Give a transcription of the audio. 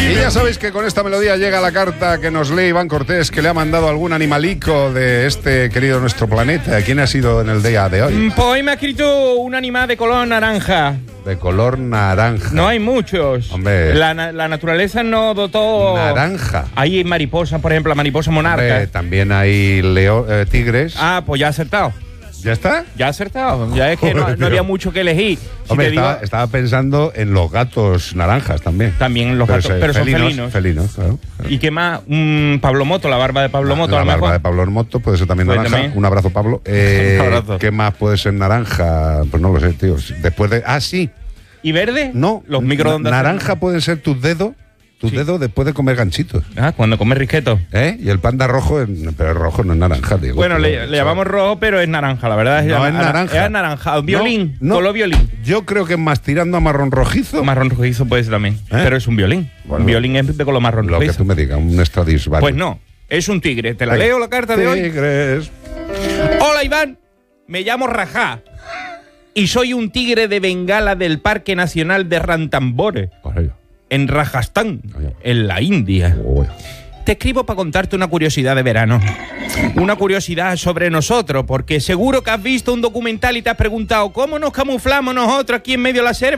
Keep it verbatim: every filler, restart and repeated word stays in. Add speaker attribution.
Speaker 1: Y ya sabéis que con esta melodía llega la carta que nos lee Iván Cortés, que le ha mandado algún animalico de este querido nuestro planeta. ¿Quién ha sido en el día de hoy?
Speaker 2: Pues hoy me ha escrito un animal de color naranja.
Speaker 1: De color naranja.
Speaker 2: No hay muchos.
Speaker 1: Hombre.
Speaker 2: La, la naturaleza no dotó...
Speaker 1: Naranja.
Speaker 2: Hay mariposas, por ejemplo, la mariposa monarca.
Speaker 1: Hombre, también hay leo, eh, tigres.
Speaker 2: Ah, pues ya ha acertado.
Speaker 1: ¿Ya está?
Speaker 2: Ya ha acertado. Ya es que no, no había mucho que elegir. Si
Speaker 1: Hombre,
Speaker 2: te digo,
Speaker 1: estaba, estaba pensando en los gatos naranjas también.
Speaker 2: también los gatos,
Speaker 1: se-
Speaker 2: pero son
Speaker 1: felinos.
Speaker 2: felinos.
Speaker 1: Felinos, claro.
Speaker 2: ¿Y qué más? Un Pablo Moto, la barba de Pablo Moto,
Speaker 1: La
Speaker 2: a lo
Speaker 1: barba
Speaker 2: mejor.
Speaker 1: de Pablo Moto puede ser también
Speaker 2: Pues
Speaker 1: naranja.
Speaker 2: también.
Speaker 1: Un abrazo, Pablo. Eh,
Speaker 2: Un abrazo.
Speaker 1: ¿Qué más puede ser naranja? Pues no lo sé, tío. Después de... Ah, sí.
Speaker 2: ¿Y verde?
Speaker 1: No.
Speaker 2: Los microondas.
Speaker 1: Naranja pueden ser tus dedos. Tus
Speaker 2: Sí.
Speaker 1: dedos después de comer ganchitos.
Speaker 2: Ah, cuando comes risqueto.
Speaker 1: ¿Eh? Y el panda rojo, en- pero el rojo no es naranja, digo.
Speaker 2: Bueno,
Speaker 1: Pero,
Speaker 2: le, le
Speaker 1: ¿sabes?
Speaker 2: llamamos rojo, pero es naranja, la verdad.
Speaker 1: No
Speaker 2: llama-
Speaker 1: es naranja.
Speaker 2: Es anaranjado. Violín.
Speaker 1: No, no.
Speaker 2: Color violín.
Speaker 1: Yo creo que es más tirando a marrón rojizo.
Speaker 2: Marrón rojizo puede ser también.
Speaker 1: ¿Eh?
Speaker 2: Pero es un violín.
Speaker 1: Bueno,
Speaker 2: un violín es de color marrón
Speaker 1: Lo que
Speaker 2: rojizo.
Speaker 1: tú me digas, un Stradivarius.
Speaker 2: Pues no, es un tigre. ¿Te la
Speaker 1: Venga.
Speaker 2: leo la carta de hoy?
Speaker 1: Tigres.
Speaker 2: Hola, Iván. Me llamo Rajá. Y soy un tigre de Bengala del Parque Nacional de Ranthambore,
Speaker 1: Ay,
Speaker 2: en Rajasthan,
Speaker 1: Ay.
Speaker 2: en la India.
Speaker 1: uy.
Speaker 2: Te escribo para contarte una curiosidad de verano. Una curiosidad sobre nosotros, porque seguro que has visto un documental y te has preguntado cómo nos camuflamos nosotros aquí en medio de la selva.